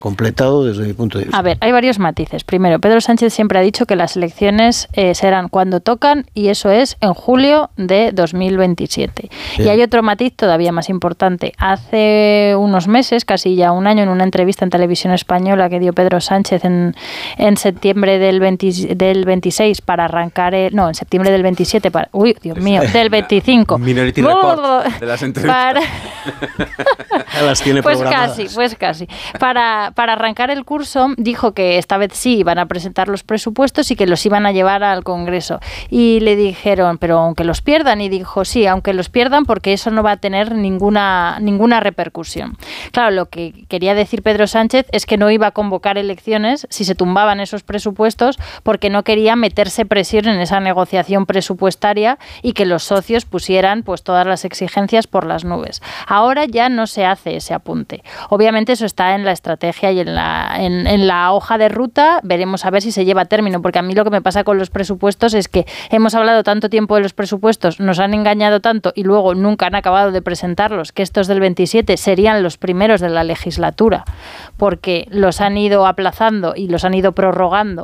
completado desde mi punto de vista. A ver, hay varios matices. Primero, Pedro Sánchez siempre ha dicho que las elecciones serán cuando tocan, y eso es en julio de 2027. Sí. Y hay otro matiz todavía más importante. Hace unos meses, casi ya un año, en una entrevista en Televisión Española que dio Pedro Sánchez en septiembre del 26 para arrancar... en septiembre del 27 para... Uy, Dios mío, del 25. Minority Report de las entrevistas. Las tiene programadas. Pues casi. Para arrancar el curso, dijo que esta vez sí iban a presentar los presupuestos y que los iban a llevar al Congreso. Y le dijeron, pero aunque los pierdan, y dijo, sí, aunque los pierdan, porque eso no va a tener ninguna repercusión. Claro, lo que quería decir Pedro Sánchez es que no iba a convocar elecciones si se tumbaban esos presupuestos, porque no quería meterse presión en esa negociación presupuestaria y que los socios pusieran pues todas las exigencias por las nubes. Ahora ya no se hace ese apunte. Obviamente eso está en la estrategia y en la hoja de ruta. Veremos a ver si se lleva a término, porque a mí lo que me pasa con los presupuestos es que hemos hablado tanto tiempo de los presupuestos, nos han engañado tanto y luego nunca han acabado de presentarlos, que estos del 27 serían los primeros de la legislatura, porque los han ido aplazando y los han ido prorrogando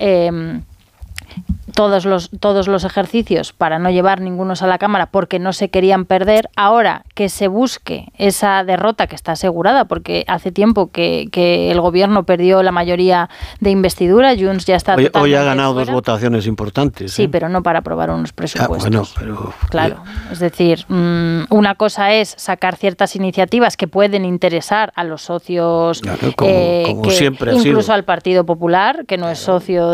todos los ejercicios para no llevar ningunos a la Cámara porque no se querían perder. Ahora que se busque esa derrota que está asegurada, porque hace tiempo que el gobierno perdió la mayoría de investidura, Junts ya está hoy ha ganado fuera. 2 votaciones importantes. Sí, pero no para aprobar unos presupuestos. Pero claro, es decir, una cosa es sacar ciertas iniciativas que pueden interesar a los socios, claro, como siempre incluso al Partido Popular, que no es socio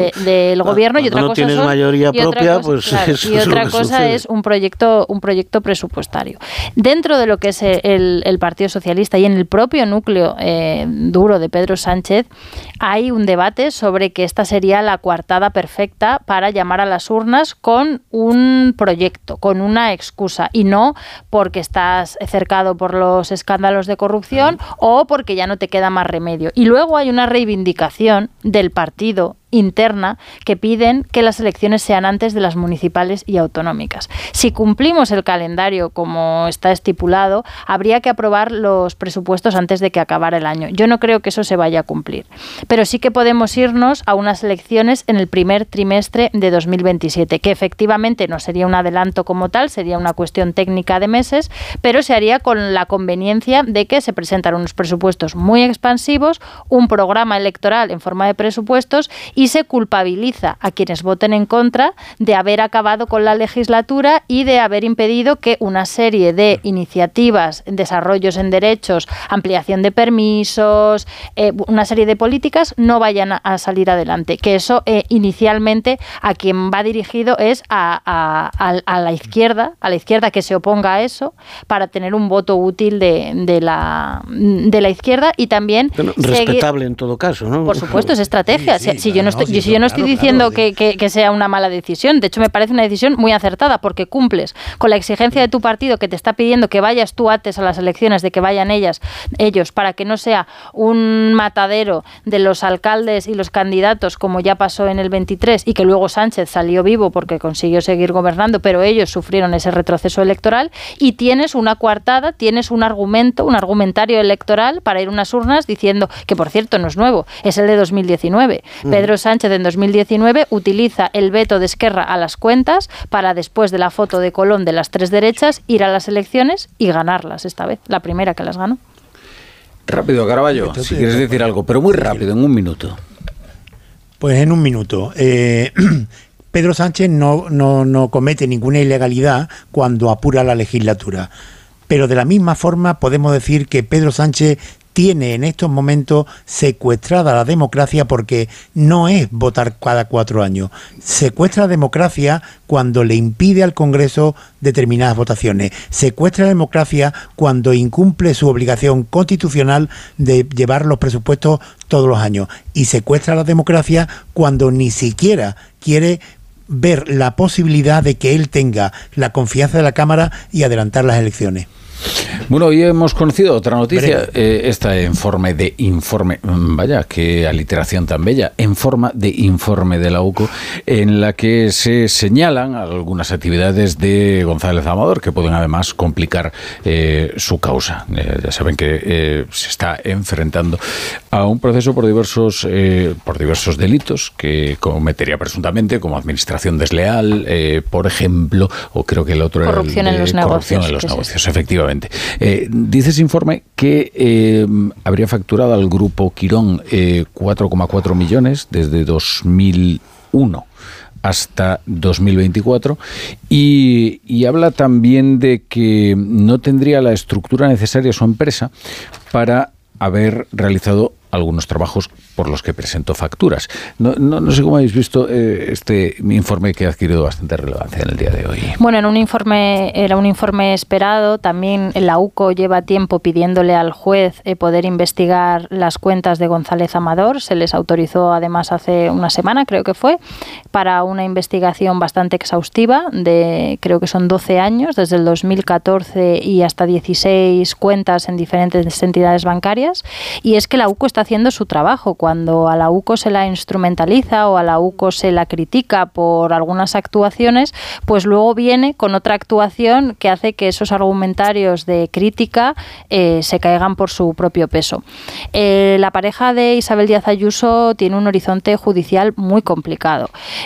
del gobierno, y otra no cosa tienes mayoría propia, pues claro, eso y otra cosa sucede. Es un proyecto presupuestario. Dentro de lo que es el Partido Socialista y en el propio núcleo duro de Pedro Sánchez, hay un debate sobre que esta sería la coartada perfecta para llamar a las urnas con un proyecto, con una excusa, y no porque estás cercado por los escándalos de corrupción o porque ya no te queda más remedio. Y luego hay una reivindicación del partido interna que piden que las elecciones sean antes de las municipales y autonómicas. Si cumplimos el calendario como está estipulado, habría que aprobar los presupuestos antes de que acabara el año. Yo no creo que eso se vaya a cumplir, pero sí que podemos irnos a unas elecciones en el primer trimestre de 2027, que efectivamente no sería un adelanto como tal, sería una cuestión técnica de meses, pero se haría con la conveniencia de que se presentan unos presupuestos muy expansivos, un programa electoral en forma de presupuestos, y se culpabiliza a quienes voten en contra de haber acabado con la legislatura y de haber impedido que una serie de iniciativas, desarrollos en derechos, ampliación de permisos, una serie de políticas no vayan a salir adelante. Que eso inicialmente a quien va dirigido es a la izquierda que se oponga a eso para tener un voto útil de la izquierda y también... Bueno, respetable en todo caso, ¿no? Por supuesto, es estrategia. Sí, si yo no estoy diciendo que sea una mala decisión, de hecho me parece una decisión muy acertada porque cumples con la exigencia de tu partido que te está pidiendo que vayas tú antes a las elecciones, de que vayan ellos, para que no sea un matadero de los alcaldes y los candidatos como ya pasó en el 23 y que luego Sánchez salió vivo porque consiguió seguir gobernando, pero ellos sufrieron ese retroceso electoral, y tienes una coartada, tienes un argumentario electoral para ir a unas urnas diciendo que, por cierto, no es nuevo, es el de 2019. Pedro Sánchez en 2019 utiliza el veto de Esquerra a las cuentas para, después de la foto de Colón de las 3 derechas, ir a las elecciones y ganarlas esta vez, la primera que las ganó. Rápido, Caraballo, si quieres decir algo, pero muy rápido, en un minuto. Pues en un minuto. Pedro Sánchez no comete ninguna ilegalidad cuando apura la legislatura, pero de la misma forma podemos decir que Pedro Sánchez tiene en estos momentos secuestrada la democracia, porque no es votar cada 4 años. Secuestra la democracia cuando le impide al Congreso determinadas votaciones. Secuestra la democracia cuando incumple su obligación constitucional de llevar los presupuestos todos los años. Y secuestra la democracia cuando ni siquiera quiere ver la posibilidad de que él tenga la confianza de la Cámara y adelantar las elecciones. Bueno, hoy hemos conocido otra noticia, este informe, vaya, qué aliteración tan bella, en forma de informe de la UCO, en la que se señalan algunas actividades de González Amador que pueden además complicar su causa. Ya saben que se está enfrentando a un proceso por diversos delitos que cometería presuntamente, como administración desleal, por ejemplo, o creo que el otro era corrupción en los negocios, efectivamente. Dice ese informe que habría facturado al grupo Quirón 4,4 millones desde 2001 hasta 2024 y habla también de que no tendría la estructura necesaria su empresa para haber realizado algunos trabajos por los que presentó facturas. No sé cómo habéis visto este informe que ha adquirido bastante relevancia en el día de hoy. Bueno, era un informe esperado. También la UCO lleva tiempo pidiéndole al juez poder investigar las cuentas de González Amador. Se les autorizó además hace una semana, creo que fue, para una investigación bastante exhaustiva de, creo que son 12 años, desde el 2014 y hasta 16 cuentas en diferentes entidades bancarias. Y es que la UCO está haciendo su trabajo. Cuando a la UCO se la instrumentaliza o a la UCO se la critica por algunas actuaciones, pues luego viene con otra actuación que hace que esos argumentarios de crítica se caigan por su propio peso. La pareja de Isabel Díaz Ayuso tiene un horizonte judicial muy complicado.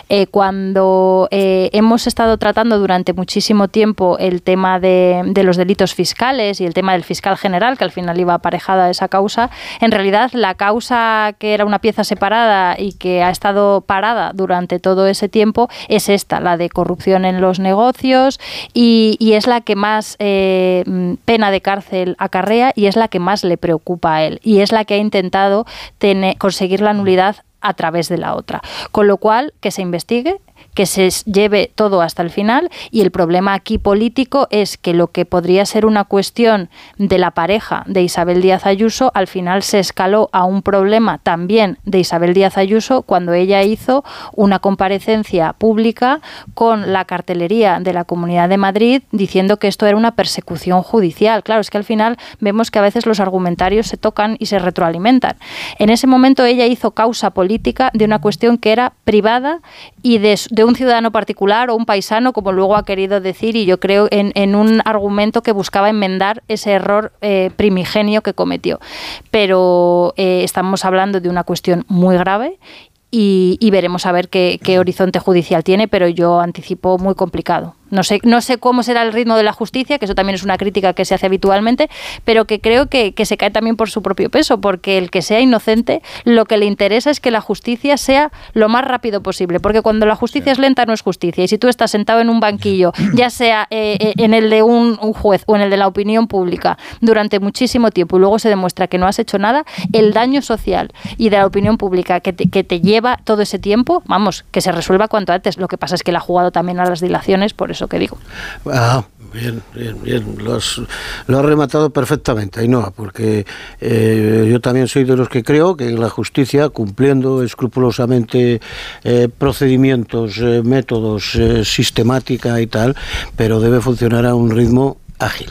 Cuando hemos estado tratando durante muchísimo tiempo el tema de los delitos fiscales y el tema del fiscal general, que al final iba aparejada a esa causa, en realidad la causa que era una pieza separada y que ha estado parada durante todo ese tiempo es esta, la de corrupción en los negocios, y es la que más pena de cárcel acarrea y es la que más le preocupa a él y es la que ha intentado conseguir la nulidad a través de la otra. Con lo cual, que se investigue, que se lleve todo hasta el final, y el problema aquí político es que lo que podría ser una cuestión de la pareja de Isabel Díaz Ayuso al final se escaló a un problema también de Isabel Díaz Ayuso cuando ella hizo una comparecencia pública con la cartelería de la Comunidad de Madrid diciendo que esto era una persecución judicial. Claro, es que al final vemos que a veces los argumentarios se tocan y se retroalimentan. En ese momento ella hizo causa política de una cuestión que era privada y de un ciudadano particular o un paisano, como luego ha querido decir, y yo creo en un argumento que buscaba enmendar ese error primigenio que cometió. Pero estamos hablando de una cuestión muy grave y veremos a ver qué horizonte judicial tiene, pero yo anticipo muy complicado. No sé cómo será el ritmo de la justicia, que eso también es una crítica que se hace habitualmente, pero que creo que se cae también por su propio peso, porque el que sea inocente, lo que le interesa es que la justicia sea lo más rápido posible, porque cuando la justicia es lenta no es justicia, y si tú estás sentado en un banquillo, ya sea en el de un juez o en el de la opinión pública, durante muchísimo tiempo, y luego se demuestra que no has hecho nada, el daño social y de la opinión pública que te lleva todo ese tiempo, vamos, que se resuelva cuanto antes. Lo que pasa es que él ha jugado también a las dilaciones, por eso que digo. Bien. Lo has rematado perfectamente, Ainhoa, porque yo también soy de los que creo que la justicia, cumpliendo escrupulosamente procedimientos, métodos, sistemática y tal, pero debe funcionar a un ritmo ágil,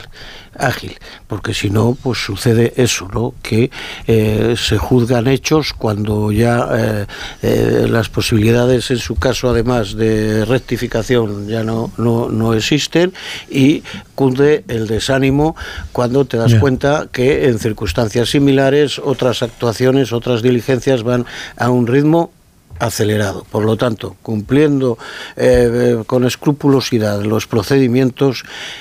porque si no, pues sucede eso, ¿no? Que se juzgan hechos cuando ya las posibilidades, en su caso además de rectificación, ya no existen, y cunde el desánimo cuando te das cuenta que en circunstancias similares otras actuaciones, otras diligencias van a un ritmo acelerado. Por lo tanto, cumpliendo con escrupulosidad los procedimientos,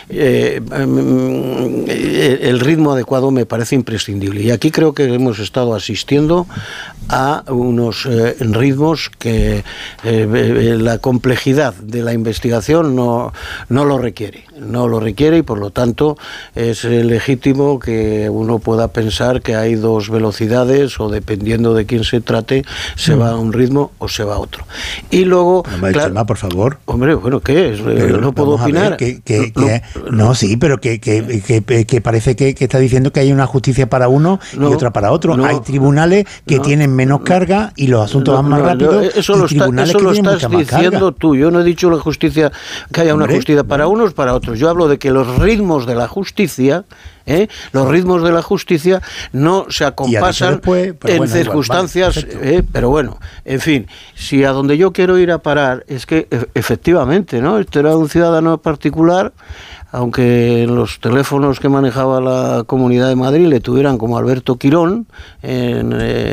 el ritmo adecuado me parece imprescindible. Y aquí creo que hemos estado asistiendo a unos ritmos que la complejidad de la investigación no lo requiere, y por lo tanto es legítimo que uno pueda pensar que hay dos velocidades, o dependiendo de quién se trate, se va a un ritmo uno o se va otro. Y luego... Chema, por favor. Hombre, bueno, ¿qué es? No puedo opinar. Sí, pero que parece que está diciendo que hay una justicia para uno y otra para otro. Hay tribunales que tienen menos carga y los asuntos van más rápido. Eso lo estás diciendo tú. Yo no he dicho la justicia, que haya una justicia para unos, para otros. Yo hablo de que los ritmos de la justicia... los ritmos de la justicia no se acompasan en circunstancias, pero bueno, en fin, si a donde yo quiero ir a parar es que efectivamente, ¿no? Este era un ciudadano particular, aunque en los teléfonos que manejaba la Comunidad de Madrid le tuvieran como Alberto Quirón, en